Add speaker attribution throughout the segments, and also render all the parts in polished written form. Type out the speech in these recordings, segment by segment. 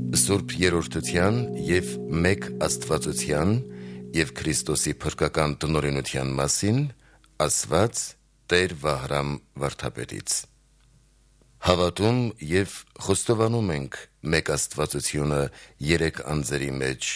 Speaker 1: Սուրբ Երրորդության և մեկ Աստվածության և Քրիստոսի փրկական տնօրինության մասին ասված Տեր Վահրամ վարդապետից։ Հավատում և խոստովանում ենք մեկ Աստվածությունը երեք անձերի մեջ,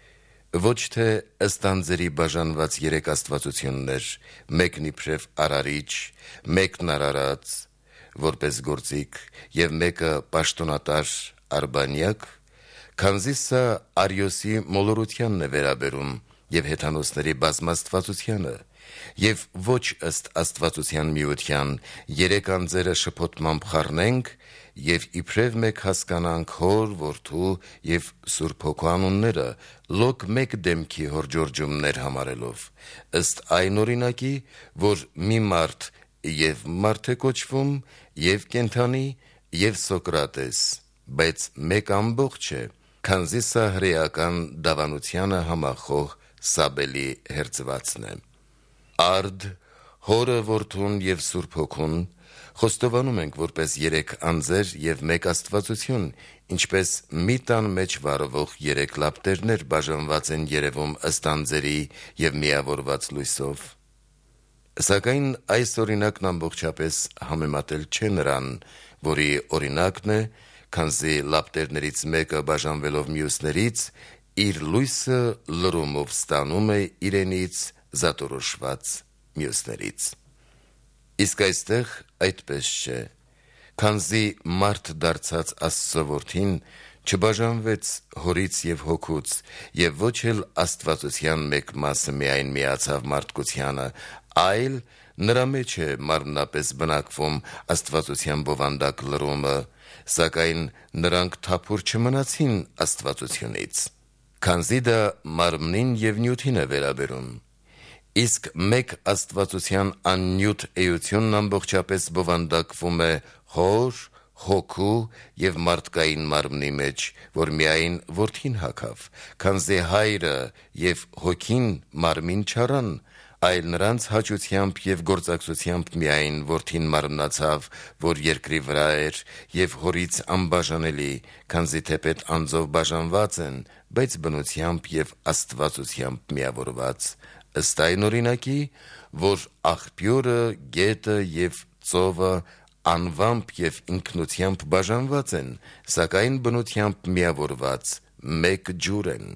Speaker 1: ոչ թե ըստ անձերի բաժանված երեք աստվածություններ, մեկն իբրև Արարիչ, մեկն Արարած, որպես գործիք, և մեկը պաշտոնատար արբանյակ, քանզի սա Արիոսի մոլորությանն է վերաբերում և հեթանոսների բազմաստվածությանը, և ոչ ըստ աստվածության միության երեք անձերը շփոթմամբ խառնենք և իբրև մեկ հասկանանք Հոր, Որդու և Սուրբ Հոգու անունները, լոկ մեկ դեմքի հորդորձումներ համարելով, ըստ այն օրինակի, որ մի մարդ և մարդ է կոչվում, և կենդանի, և Սոկրատես, բայց մեկ ամբողջ է, քանզի սա հրեական դավանությանը համախոհ Սաբելի հերձվածն է։ Արդ, Հորը, Որդուն և Սուրբ Հոգուն խոստովանում ենք որպես երեք անձեր և մեկ աստվածություն, ինչպես մի տան մեջ վառվող երեք լապտերներ բաժանված են երևում ըստ անձերի և միավորված լույսով։ Սակայն այս օրինակն ամբողջապես համեմատել չէ նրան, որի օրինակն է, քանզի լապտերներից մեկը բաժանվելով մյուսներից, իր լույսը լրումով ստանում է իրենից զատորոշված մյուսներից։ Իսկ այստեղ այդպես չէ, քանզի մարդ դարձած Աստծո Որդին չբաժանվեց Հորից և Հոգուց, և ոչ էլ աստվածության մեկ մասը միայն միացավ մարդկությանը, այլ նրա մեջ է մարմնապես բնակվում աստվածության բովանդակ լրումը, սակայն նրանք թափուր չմնացին աստվածությունից, քանզի դա մարմնին և նյութին է վերաբերում։ Իսկ մեկ աստվածության աննյութ էությունն ամբողջապես բովանդակվում է Հոր, Հոգու և մարդկային մարմնի մեջ, որ միայն Որդին հագավ, քանզի Հայրը և Հոգին մարմին չառան, այլ նրանց հաճությամբ և գործակցությամբ միայն Որդին մարմնացավ, որ երկրի վրա էր, և Հորից անբաժանելի, քանզի թեպետ անձով բաժանված են, բայց բնությամբ և աստվածությամբ միավորված, ըստ այն օրինակի, որ աղբյուրը, գետը և ծովը անվամբ և ինքնությամբ բաժանված են, սակայն բնությամբ միավորված մեկ ջուր են։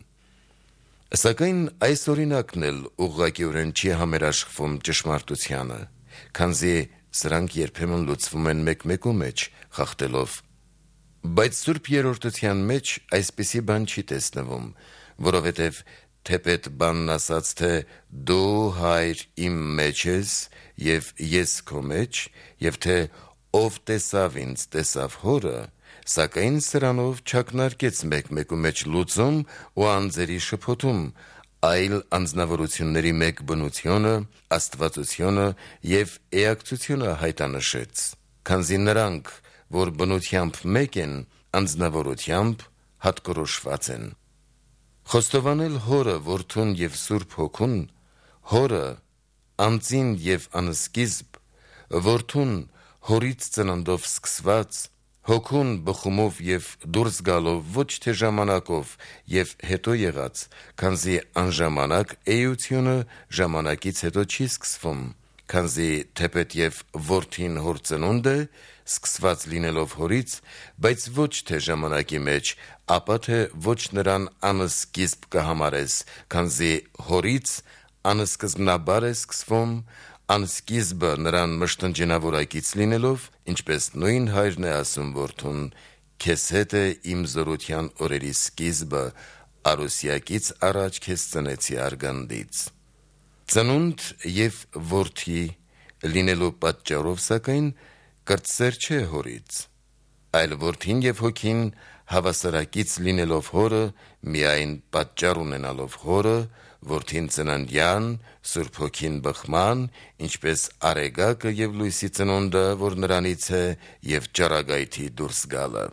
Speaker 1: Սակայն այս օրինակն էլ ուղղակիորեն չի համերաշխվում ճշմարտությանը, քանզի սրանք երբեմն լուծվում են մեկ-մեկու մեջ, խախտելով։ Բայց Սուրբ Երրորդության մեջ այսպիսի բան չի տեսնվում, որովհետև թեպետ բանն ասաց, թե «Դու, Հայր, իմ մեջ ես, և ես քո մեջ», և թե «Ով տեսավ ինձ, տեսավ Հորը», սակայն սրանով չակնարկեց մեկ-մեկու մեջ լուծում ու անձերի շփոթում, այլ անձնավորությունների մեկ բնությունը, աստվածությունը և էակցությունը հայտնաբերեց, քանզի նրանք, որ բնությամբ մեկ են, անձնավորությամբ հատկորոշված են։ Խոստովանել Հորը, Որդուն և Սուրբ Հոգուն, Հորը անծին և անսկիզբ, Որդուն Հորից ծննդով սկսված, Հոգուն բխումով և դուրս գալով ոչ թե ժամանակով և հետո եղած, քանզի անժամանակ էությունը ժամանակից հետո չի սկսվում, քանզի թեպետ և Որդին Հոր ծնունդ է, սկսված լինելով Հորից, բայց ոչ թե ժամանակի մեջ, ապա թե ոչ նրան անսկիզբ կհամարես, քանզի Հորից անսկզբնաբար է սկսվում, անսկիզբը նրան մշտնջենավորակից լինելով, ինչպես նույն Հայրն է ասում Որդուն. «Քեզ հետ է իմ զորության օրերի սկիզբը, արուսյակից առաջ քեզ ծնեցի արգանդից»։ Ծնունդ և որդի լինելու պատճառով, սակայն, կրտսեր չէ Հորից, այլ Որդին և Հոգին հավասարակից լինելով Հորը, միայն պատճառ ունենալով Հորը, Որդին ծննդյան, Սուրբ Հոգին բխման, ինչպես արեգակը և լույսի ծնունդը, որ նրանից է, և ճառագայթի դուրս գալը։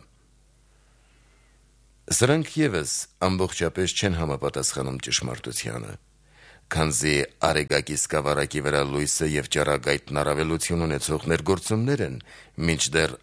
Speaker 1: Սրանք ևս ամբողջապես չեն համապատասխանում ճշմարտությանը, քանզի արեգակի սկավառակի վրա լույսը և ճառագայթն առավելություն ունեցող ներգործումներ են, մինչդեռ